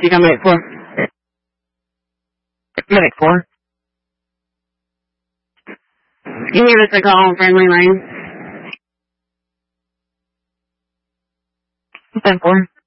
You got medic 4. Medic 4. You need us to call on friendly lane. 10-4.